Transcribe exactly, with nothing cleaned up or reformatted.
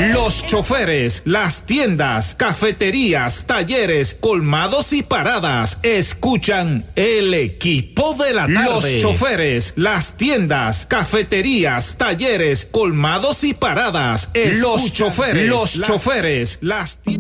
Los choferes, las tiendas, cafeterías, talleres, colmados y paradas escuchan el equipo de la tarde. Los choferes, las tiendas, cafeterías, talleres, colmados y paradas escuchan. Los choferes, los choferes, las tiendas.